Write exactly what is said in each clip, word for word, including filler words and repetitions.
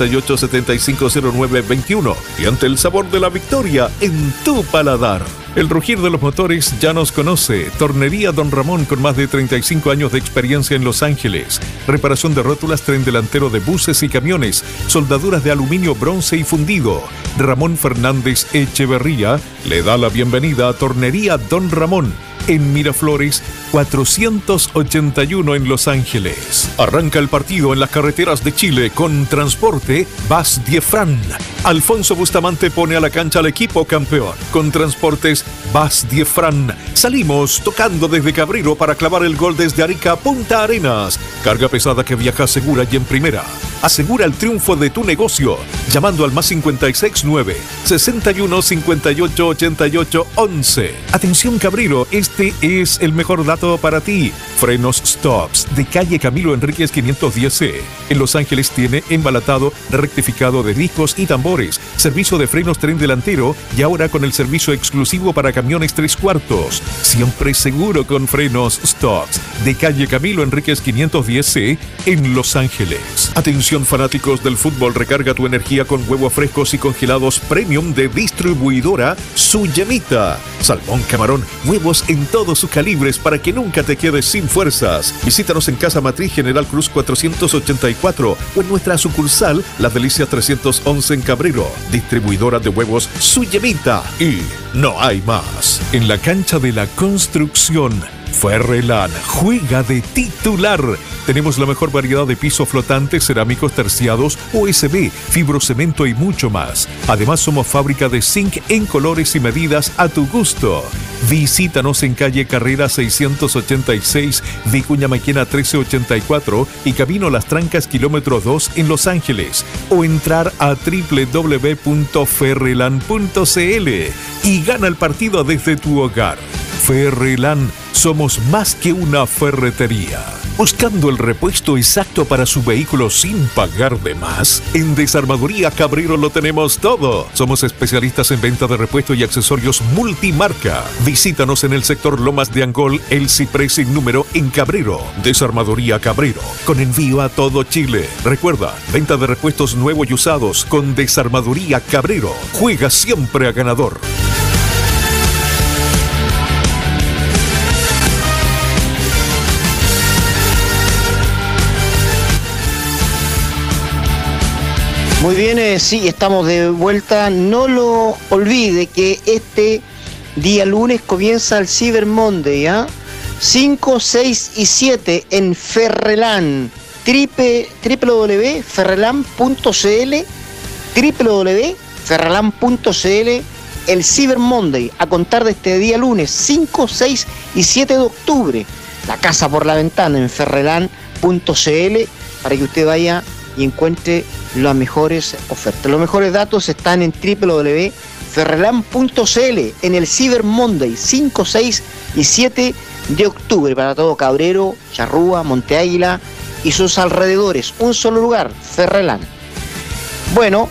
y ocho, setenta y cinco, cero nueve veintiuno. Y ante el sabor de la victoria en tu paladar. El rugir de los motores ya nos conoce. Tornería Don Ramón, con más de treinta y cinco años de experiencia en Los Ángeles. Reparación de rótulas, tren delantero de buses y camiones. Soldaduras de aluminio, bronce y fundido. Ramón Fernández Echeverría le da la bienvenida a Tornería Don Ramón, en Miraflores cuatrocientos ochenta y uno en Los Ángeles. Arranca el partido en las carreteras de Chile con Transporte Bas Diefran. Alfonso Bustamante pone a la cancha al equipo campeón. Con Transportes Bas Diefran salimos tocando desde Cabrero para clavar el gol desde Arica a Punta Arenas. Carga pesada que viaja segura y en primera. Asegura el triunfo de tu negocio llamando al más cincuenta y seis nueve, sesenta y uno, cincuenta y ocho, ochenta y ocho, once. Atención Cabrero, este es el mejor dato para ti. Frenos Stops de calle Camilo Enríquez quinientos diez C. En Los Ángeles tiene embalatado, rectificado de discos y tambores, servicio de frenos tren delantero y ahora con el servicio exclusivo para camiones tres cuartos. Siempre seguro con Frenos Stops de calle Camilo Enríquez quinientos diez C en Los Ángeles. Atención fanáticos del fútbol, recarga tu energía con huevos frescos y congelados premium de distribuidora Su Yemita. Salmón, camarón, huevos en todos sus calibres para que nunca te quedes sin fuerzas. Visítanos en Casa Matriz General Cruz cuatrocientos ochenta y cuatro o en nuestra sucursal Las Delicias trescientos once en Cabrero. Distribuidora de huevos Su Yemita. Y no hay más. En la cancha de la construcción, Ferrelan juega de titular. Tenemos la mejor variedad de pisos flotantes, cerámicos terciados, O S B, fibrocemento y mucho más. Además, somos fábrica de zinc en colores y medidas a tu gusto. Visítanos en calle Carrera seiscientos ochenta y seis, Vicuña Maquena trece ochenta y cuatro y Camino Las Trancas kilómetro dos en Los Ángeles. O entrar a doble u doble u doble u punto ferrelan punto c l y gana el partido desde tu hogar. Ferrelan, somos más que una ferretería. Buscando el repuesto exacto para su vehículo sin pagar de más, en Desarmadoría Cabrero lo tenemos todo. Somos especialistas en venta de repuesto y accesorios multimarca. Visítanos en el sector Lomas de Angol, El Ciprés sin número en Cabrero. Desarmadoría Cabrero, con envío a todo Chile. Recuerda, venta de repuestos nuevos y usados con Desarmadoría Cabrero. Juega siempre a ganador. Muy bien, eh, sí, estamos de vuelta. No lo olvide que este día lunes comienza el Cyber Monday, ¿ah? cinco, seis y siete en Ferrelan. Triple, doble u doble u doble u punto ferrelan punto c l doble u doble u doble u punto ferrelan punto c l. El Cyber Monday, a contar de este día lunes cinco, seis y siete de octubre. La casa por la ventana en ferrelan punto c l para que usted vaya y encuentre las mejores ofertas. Los mejores datos están en doble u doble u doble u punto ferrelan punto c l en el Cyber Monday cinco, seis y siete de octubre para todo Cabrero, Charrúa, Monte Águila y sus alrededores. Un solo lugar, Ferrelan. Bueno,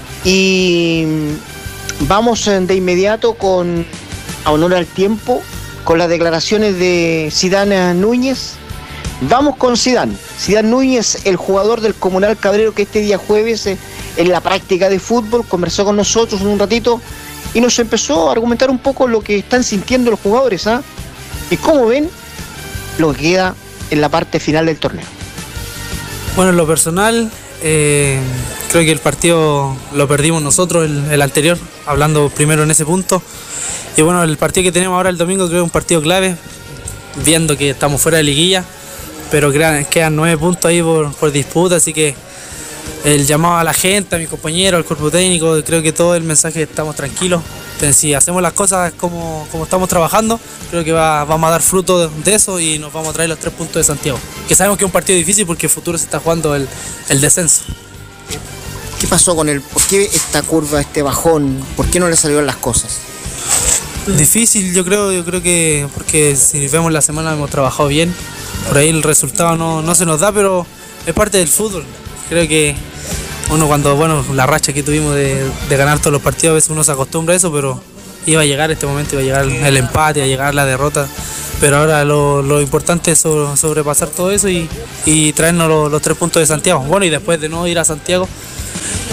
y vamos de inmediato con, a honor al tiempo, con las declaraciones de Zidane Núñez. Vamos con Zidane. Zidane Núñez, el jugador del Comunal Cabrero, que este día jueves eh, en la práctica de fútbol conversó con nosotros en un ratito y nos empezó a argumentar un poco lo que están sintiendo los jugadores, ¿ah? Y cómo ven lo que queda en la parte final del torneo. Bueno, en lo personal, eh, creo que el partido lo perdimos nosotros, el, el anterior, hablando primero en ese punto. Y bueno, el partido que tenemos ahora el domingo creo que es un partido clave, viendo que estamos fuera de liguilla, pero quedan nueve puntos ahí por, por disputa, así que el llamado a la gente, a mis compañeros, al cuerpo técnico, creo que todo el mensaje estamos tranquilos. Entonces, si hacemos las cosas como, como estamos trabajando, creo que va, vamos a dar fruto de, de eso y nos vamos a traer los tres puntos de Santiago. Que sabemos que es un partido difícil porque el futuro se está jugando el, el descenso. ¿Qué pasó con él? ¿Por qué esta curva, este bajón? ¿Por qué no le salieron las cosas? Difícil, yo creo, yo creo que porque si vemos la semana hemos trabajado bien. Por ahí el resultado no, no se nos da, pero es parte del fútbol. Creo que uno cuando, bueno, la racha que tuvimos de, de ganar todos los partidos, a veces uno se acostumbra a eso, pero iba a llegar este momento, iba a llegar el empate, iba a llegar la derrota. Pero ahora lo, lo importante es sobre, sobrepasar todo eso y, y traernos los, los tres puntos de Santiago. Bueno, y después de no ir a Santiago,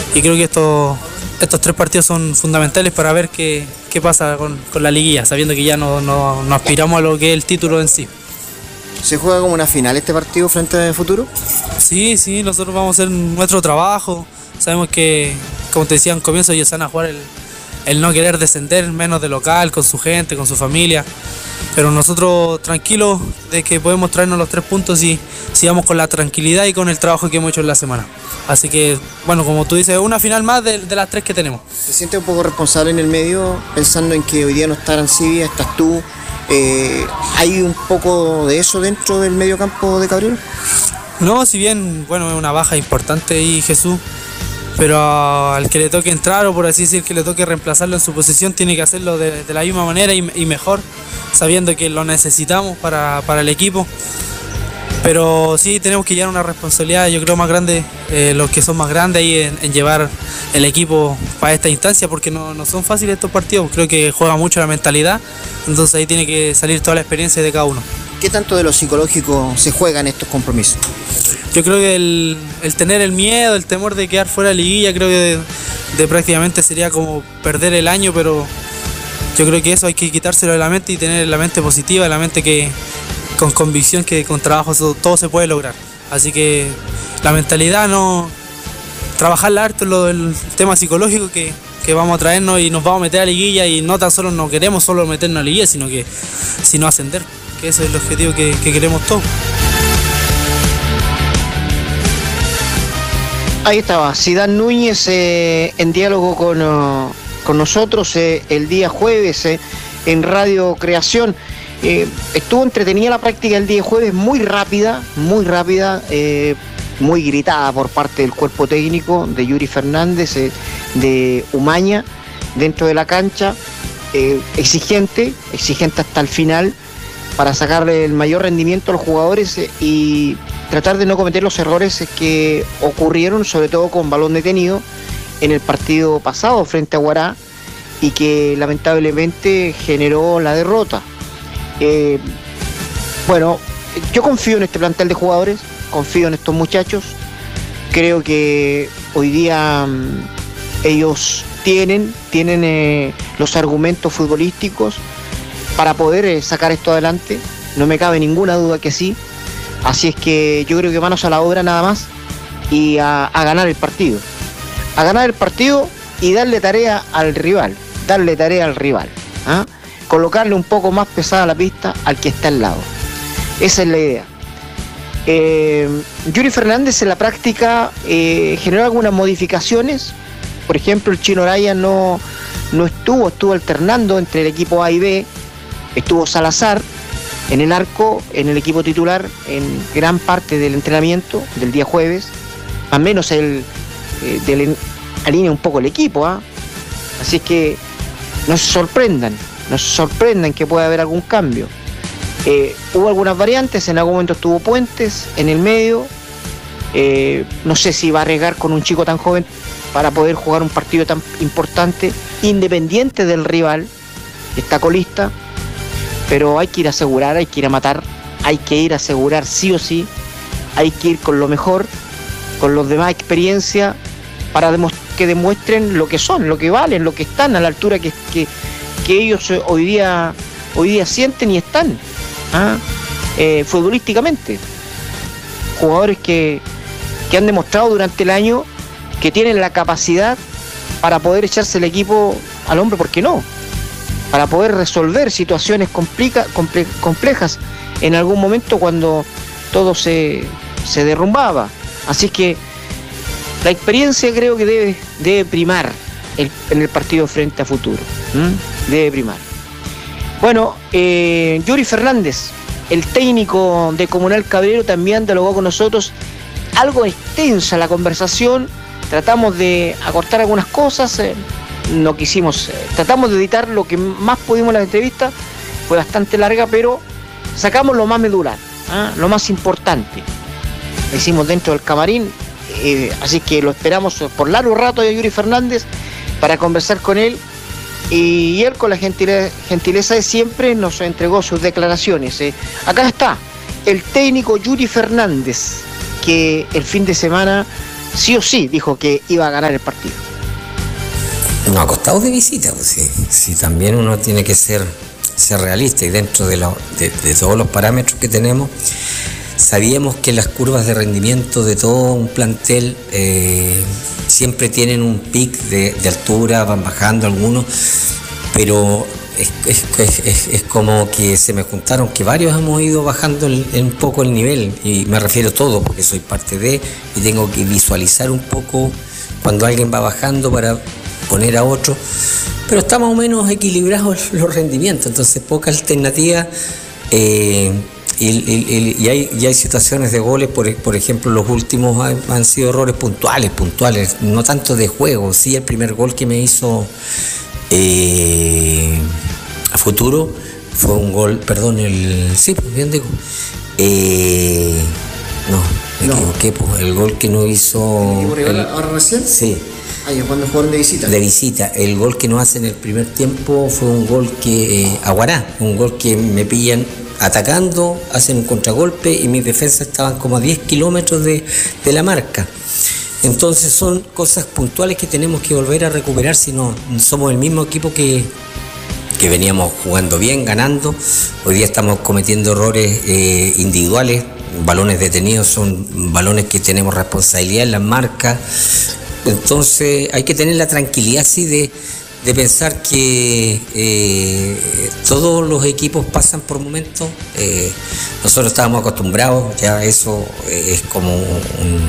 y creo que esto, estos tres partidos son fundamentales para ver qué, qué pasa con, con la liguilla, sabiendo que ya no, no, no aspiramos a lo que es el título en sí. ¿Se juega como una final este partido frente a Futuro? Sí, sí, nosotros vamos a hacer nuestro trabajo. Sabemos que, como te decía en comienzo, ellos van a jugar el, el no querer descender, menos de local, con su gente, con su familia. Pero nosotros tranquilos de que podemos traernos los tres puntos y sigamos con la tranquilidad y con el trabajo que hemos hecho en la semana. Así que, bueno, como tú dices, una final más de, de las tres que tenemos. ¿Se siente un poco responsable en el medio, pensando en que hoy día no está Arancibia, estás tú? Eh, ¿Hay un poco de eso dentro del medio campo de Cabriel? No, si bien, bueno, es una baja importante ahí Jesús, pero al que le toque entrar, o por así decir, que le toque reemplazarlo en su posición, tiene que hacerlo de, de la misma manera y, y mejor, sabiendo que lo necesitamos para, para el equipo. Pero sí tenemos que llevar una responsabilidad, yo creo, más grande, eh, los que son más grandes ahí en, en llevar el equipo para esta instancia, porque no, no son fáciles estos partidos. Creo que juega mucho la mentalidad, entonces ahí tiene que salir toda la experiencia de cada uno. ¿Qué tanto de lo psicológico se juega en estos compromisos? Yo creo que el, el tener el miedo, el temor de quedar fuera de liguilla, creo que de, de prácticamente sería como perder el año, pero yo creo que eso hay que quitárselo de la mente y tener la mente positiva, la mente que con convicción que con trabajo todo, todo se puede lograr. Así que la mentalidad, no trabajarla harto en lo del tema psicológico que, que vamos a traernos y nos vamos a meter a liguilla, y no tan solo no queremos solo meternos a liguilla, sino que sino ascender, que ese es el objetivo que, que queremos todos. Ahí estaba Zidane Núñez eh, en diálogo con, uh, con nosotros eh, el día jueves eh, en Radio Creación. Eh, estuvo entretenida la práctica el día jueves, muy rápida, muy rápida, eh, muy gritada por parte del cuerpo técnico de Yuri Fernández, eh, de Umaña, dentro de la cancha, eh, exigente, exigente hasta el final, para sacarle el mayor rendimiento a los jugadores eh, y tratar de no cometer los errores que ocurrieron, sobre todo con balón detenido, en el partido pasado frente a Huará, y que lamentablemente generó la derrota. Eh, bueno, yo confío en este plantel de jugadores, confío en estos muchachos. Creo que hoy día um, ellos tienen, tienen eh, los argumentos futbolísticos para poder eh, sacar esto adelante. No me cabe ninguna duda que sí. Así es que yo creo que manos a la obra nada más y a, a ganar el partido. A ganar el partido y darle tarea al rival. Darle tarea al rival. ¿Ah? Colocarle un poco más pesada la pista al que está al lado. Esa es la idea. Eh, Yuri Fernández en la práctica eh, generó algunas modificaciones. Por ejemplo, el Chino Araya no, no estuvo, estuvo alternando entre el equipo A y B. Estuvo Salazar en el arco, en el equipo titular, en gran parte del entrenamiento del día jueves. Al menos él eh, del, alinea un poco el equipo. ¿eh? Así es que no se sorprendan. No se sorprendan que pueda haber algún cambio. Eh, hubo algunas variantes, en algún momento estuvo Puentes en el medio. Eh, no sé si va a arriesgar con un chico tan joven para poder jugar un partido tan importante, independiente del rival, que está colista. Pero hay que ir a asegurar, hay que ir a matar, hay que ir a asegurar sí o sí. Hay que ir con lo mejor, con los de más experiencia, para demo- que demuestren lo que son, lo que valen, lo que están a la altura que... que que ellos hoy día hoy día sienten y están ¿ah? eh, futbolísticamente. Jugadores que, que han demostrado durante el año que tienen la capacidad para poder echarse el equipo al hombro, ¿por qué no? Para poder resolver situaciones complica, comple, complejas en algún momento cuando todo se, se derrumbaba. Así que la experiencia creo que debe, debe primar el, en el partido frente a Futuro. ¿Mm? Debe primar. Bueno, eh, Yuri Fernández, el técnico de Comunal Cabrero, también dialogó con nosotros. Algo extensa la conversación, tratamos de acortar algunas cosas, eh, no quisimos, eh, tratamos de editar lo que más pudimos en la entrevista, fue bastante larga, pero sacamos lo más medular, ¿eh? Lo más importante. Lo hicimos dentro del camarín, eh, así que lo esperamos por largo rato a Yuri Fernández para conversar con él. Y él, con la gentileza, gentileza de siempre, nos entregó sus declaraciones. Eh. Acá está el técnico Yuri Fernández, que el fin de semana sí o sí dijo que iba a ganar el partido. No, acostados de visita, pues sí, sí, también uno tiene que ser, ser realista y dentro de, la, de, de todos los parámetros que tenemos, sabíamos que las curvas de rendimiento de todo un plantel eh, siempre tienen un pic de, de altura, van bajando algunos, pero es, es, es, es como que se me juntaron que varios hemos ido bajando el, un poco el nivel, y me refiero a todo porque soy parte de y tengo que visualizar un poco cuando alguien va bajando para poner a otro, pero está más o menos equilibrados los rendimientos, entonces poca alternativa. eh, Y, y, y, hay, y hay situaciones de goles, por, por ejemplo, los últimos han, han sido errores puntuales, puntuales, no tanto de juego. Sí, el primer gol que me hizo eh, a Futuro fue un gol, perdón, el. Sí, bien digo. Eh, no, me no. equivoqué, pues, el gol que no hizo. El, ¿Ahora recién? Sí. Ahí es cuando jugaron de visita. De visita. El gol que nos hace en el primer tiempo fue un gol que. Eh, Aguará, un gol que me pillan atacando, hacen un contragolpe y mis defensas estaban como a diez kilómetros de, de la marca. Entonces son cosas puntuales que tenemos que volver a recuperar, si no somos el mismo equipo que, que veníamos jugando bien, ganando. Hoy día estamos cometiendo errores eh, individuales, balones detenidos son balones que tenemos responsabilidad en las marcas. Entonces hay que tener la tranquilidad así de de pensar que eh, todos los equipos pasan por momentos. Eh, nosotros estábamos acostumbrados, ya eso es como un,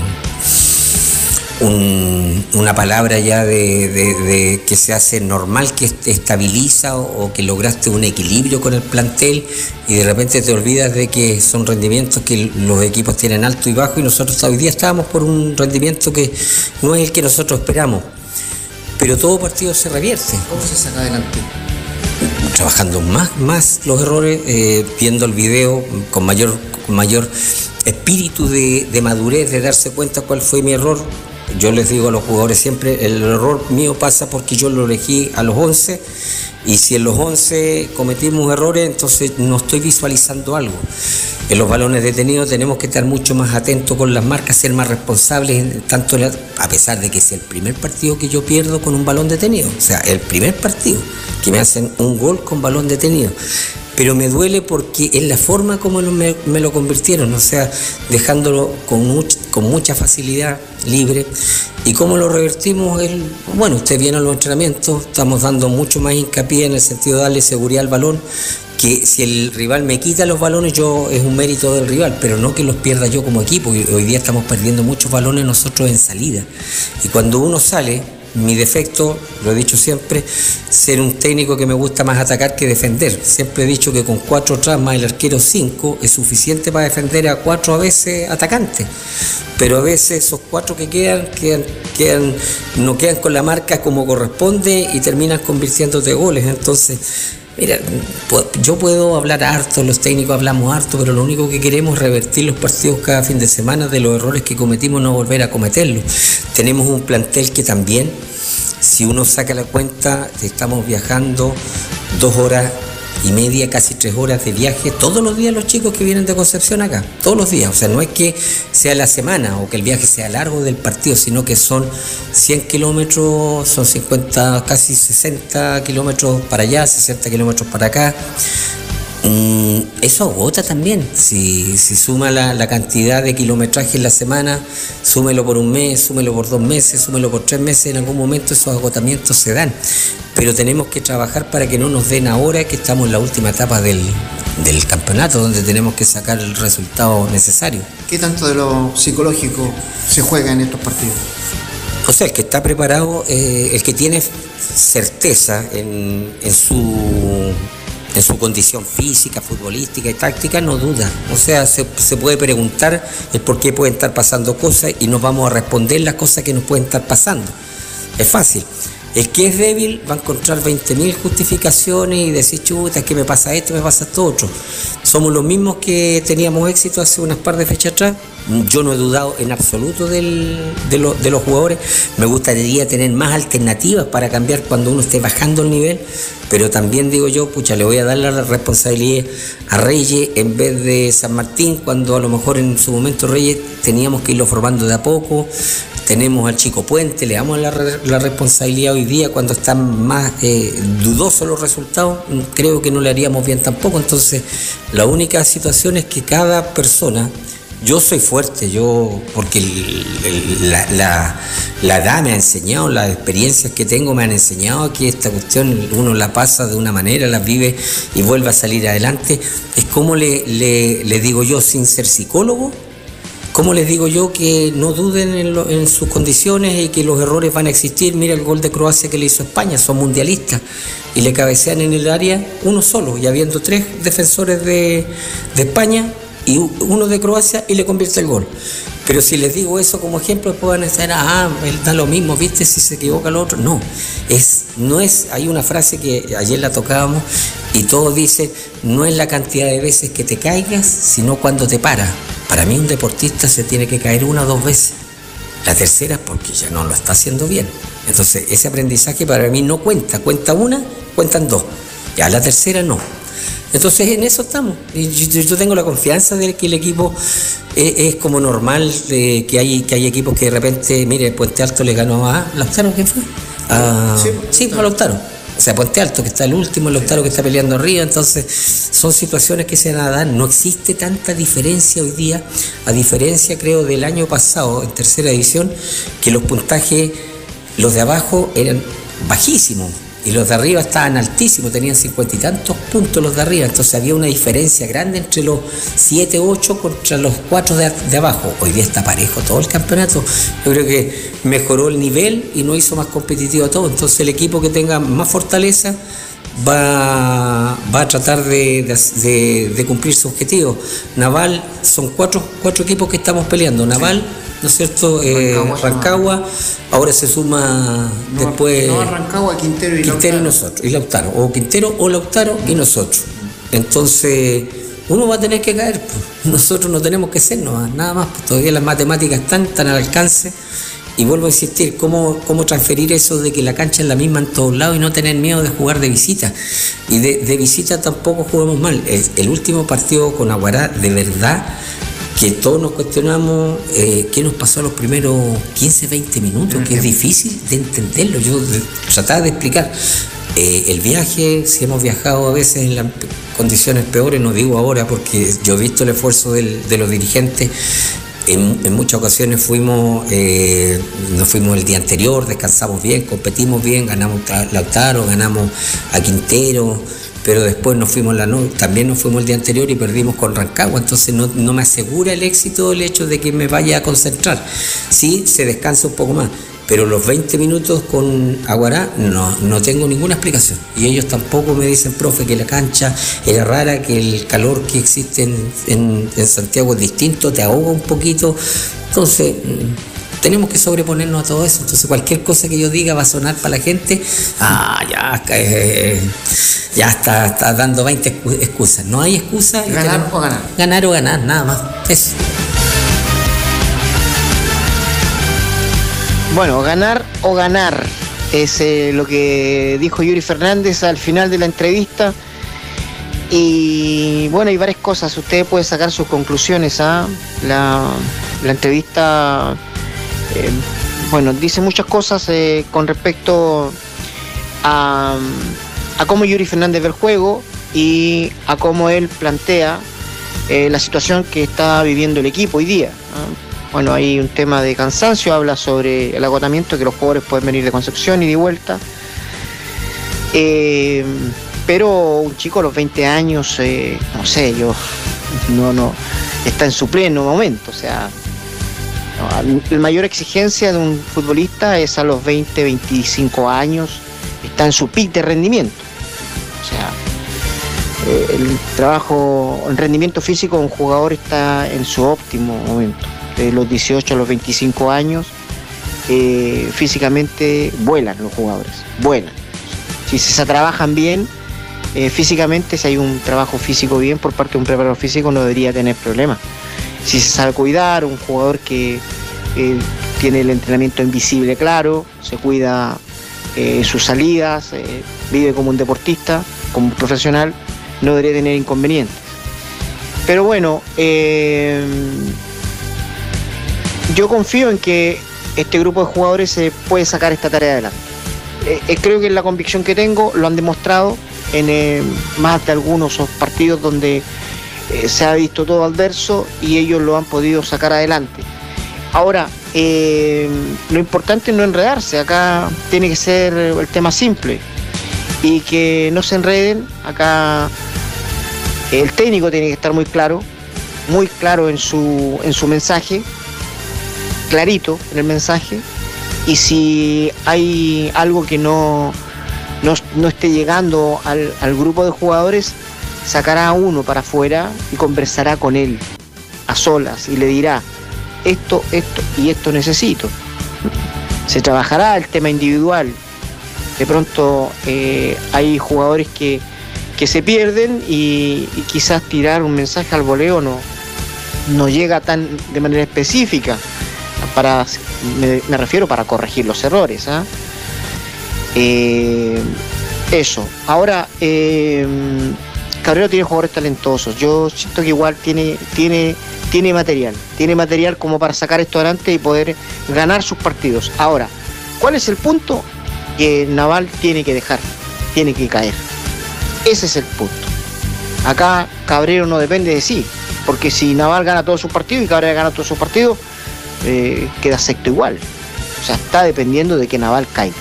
un, una palabra ya de, de, de que se hace normal, que te estabiliza o, o que lograste un equilibrio con el plantel y de repente te olvidas de que son rendimientos que los equipos tienen alto y bajo, y nosotros hoy día estábamos por un rendimiento que no es el que nosotros esperamos. Pero todo partido se revierte. ¿Cómo se saca adelante? Trabajando más, más los errores, eh, viendo el video con mayor, con mayor espíritu de, de madurez, de darse cuenta cuál fue mi error. Yo les digo a los jugadores siempre, el error mío pasa porque yo lo elegí a los once, y si en los once cometimos errores, entonces no estoy visualizando algo. En los balones detenidos tenemos que estar mucho más atentos con las marcas, ser más responsables, tanto la, a pesar de que es el primer partido que yo pierdo con un balón detenido, o sea, el primer partido que me hacen un gol con balón detenido. Pero me duele porque es la forma como me, me lo convirtieron, o sea, dejándolo con, much, con mucha facilidad, libre. Y cómo lo revertimos, el, bueno, usted viene a los entrenamientos, estamos dando mucho más hincapié en el sentido de darle seguridad al balón, que si el rival me quita los balones, yo es un mérito del rival, pero no que los pierda yo como equipo. Y hoy día estamos perdiendo muchos balones nosotros en salida. Y cuando uno sale, mi defecto, lo he dicho siempre, ser un técnico que me gusta más atacar que defender. Siempre he dicho que con cuatro atrás más el arquero cinco es suficiente para defender a cuatro a veces atacantes. Pero a veces esos cuatro que quedan, quedan, quedan no quedan con la marca como corresponde y terminan convirtiéndote goles. Entonces, mira, yo puedo hablar harto, los técnicos hablamos harto, pero lo único que queremos es revertir los partidos cada fin de semana, de los errores que cometimos no volver a cometerlos. Tenemos un plantel que también, si uno saca la cuenta, estamos viajando dos horas y media, casi tres horas de viaje todos los días los chicos que vienen de Concepción acá, todos los días. O sea, no es que sea la semana o que el viaje sea largo del partido, sino que son cien kilómetros, son cincuenta, casi sesenta kilómetros para allá, sesenta kilómetros para acá. Mm, eso agota también. Si, si suma la, la cantidad de kilometraje en la semana, súmelo por un mes, súmelo por dos meses, súmelo por tres meses, en algún momento esos agotamientos se dan. Pero tenemos que trabajar para que no nos den ahora que estamos en la última etapa del, del campeonato, donde tenemos que sacar el resultado necesario. ¿Qué tanto de lo psicológico se juega en estos partidos? O sea, el que está preparado, eh, el que tiene certeza en, en su... en su condición física, futbolística y táctica, no duda. O sea, se, se puede preguntar el por qué pueden estar pasando cosas y nos vamos a responder las cosas que nos pueden estar pasando. Es fácil. El que es débil va a encontrar veinte mil justificaciones y decir, chuta, es que me pasa esto, me pasa esto otro. somos los mismos que teníamos éxito hace unas par de fechas atrás. Yo no he dudado en absoluto del, de, lo, de los jugadores. Me gustaría tener más alternativas para cambiar cuando uno esté bajando el nivel, pero también digo yo, pucha, le voy a dar la responsabilidad a Reyes en vez de San Martín, cuando a lo mejor en su momento Reyes teníamos que irlo formando de a poco. Tenemos al Chico Puente, le damos la, la responsabilidad hoy día cuando están más eh, dudosos los resultados, creo que no le haríamos bien tampoco. Entonces, la única situación es que cada persona, yo soy fuerte, yo porque el, el, la, la, la edad me ha enseñado, las experiencias que tengo me han enseñado que esta cuestión uno la pasa de una manera, la vive y vuelve a salir adelante. Es como le, le, le digo yo, sin ser psicólogo, ¿cómo les digo yo que no duden en, lo, en sus condiciones y que los errores van a existir? Mira el gol de Croacia que le hizo España, son mundialistas y le cabecean en el área uno solo y habiendo tres defensores de, de España y uno de Croacia y le convierte el gol. Pero si les digo eso como ejemplo, después van a decir, ah, él da lo mismo, ¿viste? Si se equivoca el otro. No, es, no es, hay una frase que ayer la tocábamos y todos dicen, no es la cantidad de veces que te caigas, sino cuando te paras. Para mí un deportista se tiene que caer una o dos veces. La tercera es porque ya no lo está haciendo bien. Entonces ese aprendizaje para mí no cuenta. Cuenta una, cuentan dos. Ya la tercera no. Entonces en eso estamos. Y yo, yo tengo la confianza de que el equipo es, es como normal, de que hay que hay equipos que de repente, mire, Puente Alto le ganó a Lautaro, ¿quién fue? A, sí, sí, a Lautaro. O sea, Puente Alto, que está el último, el Lautaro que está peleando arriba. Entonces, son situaciones que se van a dar. No existe tanta diferencia hoy día, a diferencia, creo, del año pasado, en tercera división, que los puntajes, los de abajo eran bajísimos y los de arriba estaban altísimos, tenían cincuenta y tantos puntos los de arriba. Entonces, había una diferencia grande entre los siete, ocho contra los cuatro de, de abajo. Hoy día está parejo todo el campeonato. Yo creo que mejoró el nivel y no hizo más competitivo todo. Entonces el equipo que tenga más fortaleza va, va a tratar de, de, de cumplir su objetivo. Naval, son cuatro, cuatro equipos que estamos peleando. Naval, ¿no es cierto? Eh, Rancagua, Rancagua, ahora se suma no, después no, Rancagua, Quintero y Quintero Lautaro. y nosotros, y Lautaro, o Quintero o Lautaro y nosotros. Entonces uno va a tener que caer, pues. Nosotros no tenemos que ser nomás, nada más, pues todavía las matemáticas están tan al alcance. Y vuelvo a insistir, ¿cómo, cómo transferir eso de que la cancha es la misma en todos lados y no tener miedo de jugar de visita? Y de, de visita tampoco jugamos mal. El, el último partido con Aguará, de verdad, que todos nos cuestionamos eh, qué nos pasó a los primeros quince, veinte minutos, que es difícil de entenderlo. Yo de, trataba de explicar. Eh, el viaje, si hemos viajado a veces en las condiciones peores, no digo ahora porque yo he visto el esfuerzo del, de los dirigentes. En, en muchas ocasiones fuimos, eh, nos fuimos el día anterior, descansamos bien, competimos bien, ganamos a Lautaro, ganamos a Quintero, pero después nos fuimos la noche, también nos fuimos el día anterior y perdimos con Rancagua. Entonces no, no me asegura el éxito el hecho de que me vaya a concentrar. Sí, se descansa un poco más, pero los veinte minutos con Aguará no, no tengo ninguna explicación. Y ellos tampoco me dicen, profe, que la cancha era rara, que el calor que existe en, en, en Santiago es distinto, te ahoga un poquito. Entonces, tenemos que sobreponernos a todo eso. Entonces, cualquier cosa que yo diga va a sonar para la gente. Ah, ya, eh, ya está, está dando veinte excusas. No hay excusa. Ganar o ganar. Ganar o ganar, nada más. Eso. Bueno, ganar o ganar es eh, lo que dijo Yuri Fernández al final de la entrevista. Y bueno, hay varias cosas. Usted puede sacar sus conclusiones. ¿eh? La, la entrevista, eh, bueno, dice muchas cosas eh, con respecto a, a cómo Yuri Fernández ve el juego y a cómo él plantea eh, la situación que está viviendo el equipo hoy día. ¿eh? Bueno, hay un tema de cansancio, habla sobre el agotamiento, que los jugadores pueden venir de Concepción y de vuelta. Eh, pero un chico a los veinte años, eh, no sé, yo, no, no, está en su pleno momento. O sea, no, la mayor exigencia de un futbolista es a los veinte, veinticinco años, está en su pic de rendimiento. O sea, eh, el trabajo, el rendimiento físico de un jugador está en su óptimo momento. De los dieciocho a los veinticinco años, eh, físicamente vuelan los jugadores, vuelan. Si se trabajan bien, eh, físicamente, si hay un trabajo físico bien por parte de un preparador físico, no debería tener problemas. Si se sabe cuidar, un jugador que eh, tiene el entrenamiento invisible claro, se cuida eh, sus salidas, eh, vive como un deportista, como un profesional, no debería tener inconvenientes. Pero bueno, eh, yo confío en que este grupo de jugadores se puede sacar esta tarea adelante. Eh, creo que es la convicción que tengo, lo han demostrado en eh, más de algunos partidos donde eh, se ha visto todo adverso y ellos lo han podido sacar adelante. Ahora, eh, lo importante es no enredarse, acá tiene que ser el tema simple y que no se enreden. Acá el técnico tiene que estar muy claro, muy claro en su, en su mensaje, clarito en el mensaje, y si hay algo que no, no, no esté llegando al, al grupo de jugadores, sacará a uno para afuera y conversará con él a solas y le dirá esto, esto y esto necesito. Se trabajará el tema individual. De pronto eh, hay jugadores que, que se pierden y, y quizás tirar un mensaje al voleo no, no llega tan de manera específica. Para, me, me refiero para corregir los errores. ¿eh? Eh, eso. Ahora, eh, Cabrero tiene jugadores talentosos. Yo siento que igual tiene, tiene, tiene material. Tiene material como para sacar esto adelante y poder ganar sus partidos. Ahora, ¿cuál es el punto? Que Naval tiene que dejar, tiene que caer. Ese es el punto. Acá Cabrero no depende de sí, porque si Naval gana todos sus partidos y Cabrero gana todos sus partidos, eh, queda sexto igual. O sea, está dependiendo de que Naval caiga.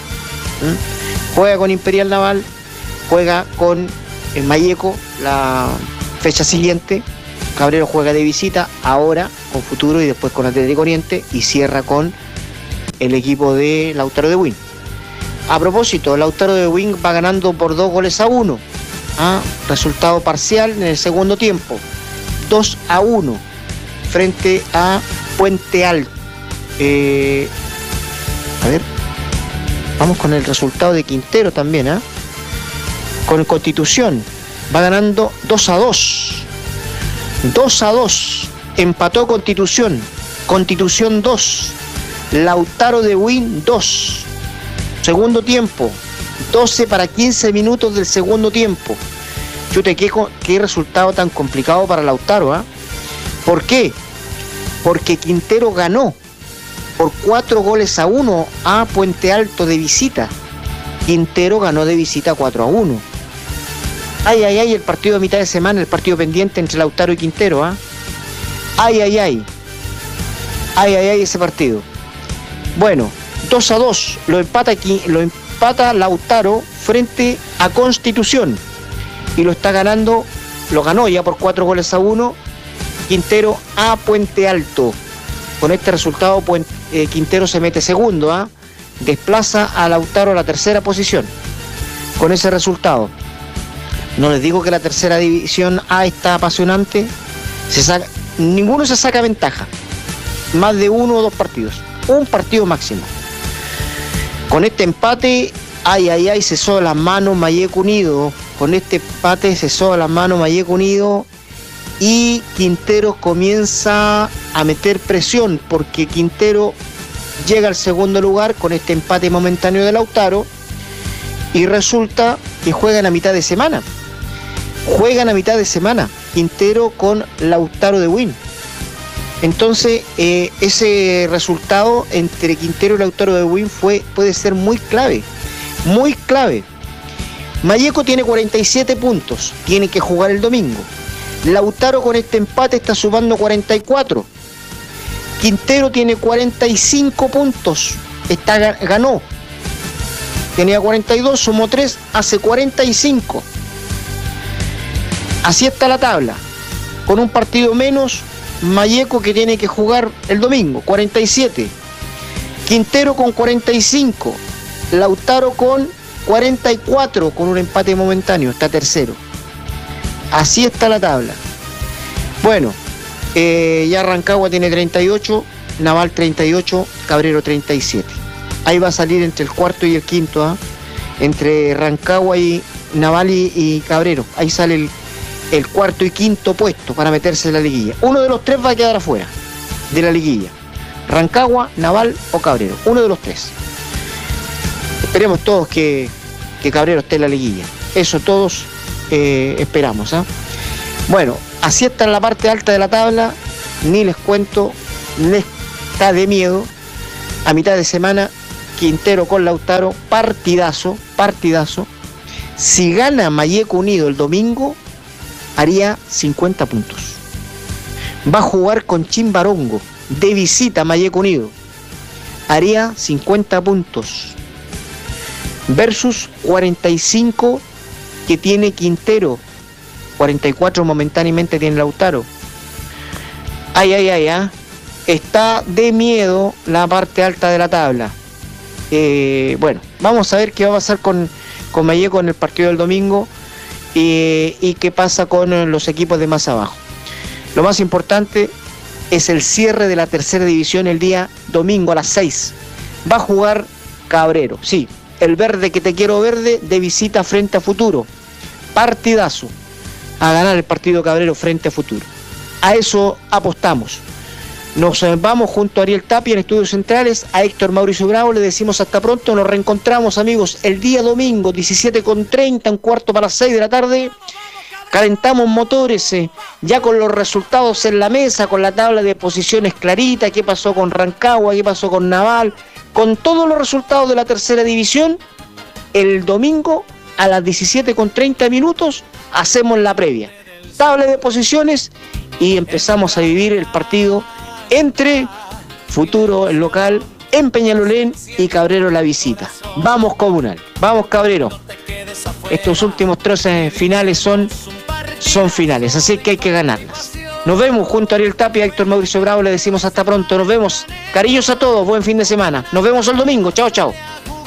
¿Mm? Juega con Imperial Naval, juega con el Malleco la fecha siguiente. Cabrero juega de visita ahora con Futuro y después con Atlético Oriente y cierra con el equipo de Lautaro de Win. A propósito, Lautaro de Win va ganando por dos goles a uno. ¿Ah? Resultado parcial en el segundo tiempo. dos a uno frente a Puente Alto. Eh, a ver, vamos con el resultado de Quintero también. ¿eh? Con Constitución va ganando dos a dos. dos a dos. Empató Constitución. Constitución dos. Lautaro de Win dos. Segundo tiempo, doce para quince minutos del segundo tiempo. Chute, qué, qué resultado tan complicado para Lautaro, ¿eh? ¿Por qué? Porque Quintero ganó por cuatro goles a uno a Puente Alto de visita. Quintero ganó de visita cuatro a uno. Ay, ay, ay, el partido de mitad de semana, el partido pendiente entre Lautaro y Quintero, ¿ah? ¿eh? Ay, ay, ay. Ay, ay, ay, ese partido. Bueno, dos a dos, lo empata aquí, lo empata Lautaro frente a Constitución y lo está ganando, lo ganó ya por cuatro goles a uno Quintero a Puente Alto. Con este resultado Puente, eh, Quintero se mete segundo, ¿eh? desplaza a Lautaro a la tercera posición. Con ese resultado, no les digo que la tercera división A está apasionante, se saca, ninguno se saca ventaja, más de uno o dos partidos, un partido máximo. Con este empate, ay, ay, ay, se soba las manos Malleco Unido. Con este empate se soba las manos Malleco Unido y Quintero comienza a meter presión porque Quintero llega al segundo lugar con este empate momentáneo de Lautaro y resulta que juegan a mitad de semana. Juegan a mitad de semana Quintero con Lautaro de Win. Entonces, eh, ese resultado entre Quintero y Lautaro de Win fue, puede ser muy clave, muy clave. Malleco tiene cuarenta y siete puntos, tiene que jugar el domingo. Lautaro con este empate está sumando cuarenta y cuatro. Quintero tiene cuarenta y cinco puntos, está, ganó. Tenía cuarenta y dos, sumó tres, hace cuarenta y cinco. Así está la tabla, con un partido menos. Malleco que tiene que jugar el domingo, cuarenta y siete. Quintero con cuarenta y cinco. Lautaro con cuarenta y cuatro, con un empate momentáneo, está tercero. Así está la tabla. Bueno, eh, ya Rancagua tiene treinta y ocho, Naval treinta y ocho, Cabrero treinta y siete. Ahí va a salir entre el cuarto y el quinto, ¿eh? Entre Rancagua y, Naval y, y Cabrero. Ahí sale el, el cuarto y quinto puesto para meterse en la liguilla. Uno de los tres va a quedar afuera de la liguilla. Rancagua, Naval o Cabrero. Uno de los tres. Esperemos todos que, que Cabrero esté en la liguilla. Eso todos eh, esperamos. ¿eh? Bueno, así está en la parte alta de la tabla. Ni les cuento, les está de miedo. A mitad de semana, Quintero con Lautaro, partidazo, partidazo. Si gana Mayeco Unido el domingo, haría cincuenta puntos. Va a jugar con Chimbarongo, de visita a Mayeco Unido. Haría cincuenta puntos. Versus cuarenta y cinco que tiene Quintero. cuarenta y cuatro momentáneamente tiene Lautaro. Ay, ay, ay, ¿eh? Está de miedo la parte alta de la tabla. Eh, bueno, vamos a ver qué va a pasar con, con Mayeco en el partido del domingo eh, y qué pasa con los equipos de más abajo. Lo más importante es el cierre de la tercera división el día domingo a las seis. Va a jugar Cabrero, sí, el verde que te quiero verde de visita frente a Futuro. Partidazo a ganar el partido Cabrero frente a Futuro. A eso apostamos. Nos vamos junto a Ariel Tapia en Estudios Centrales, a Héctor Mauricio Bravo, le decimos hasta pronto, nos reencontramos amigos el día domingo, diecisiete con treinta, un cuarto para las seis de la tarde, calentamos motores, eh, ya con los resultados en la mesa, con la tabla de posiciones clarita, qué pasó con Rancagua, qué pasó con Naval, con todos los resultados de la tercera división, el domingo a las diecisiete con treinta minutos hacemos la previa, tabla de posiciones y empezamos a vivir el partido entre Futuro, el local, en Peñalolén y Cabrero la visita. Vamos Comunal, vamos Cabrero. Estos últimos troces finales son, son finales, así que hay que ganarlas. Nos vemos junto a Ariel Tapia, Héctor Mauricio Bravo, le decimos hasta pronto. Nos vemos, cariños a todos, buen fin de semana. Nos vemos el domingo, chao, chao.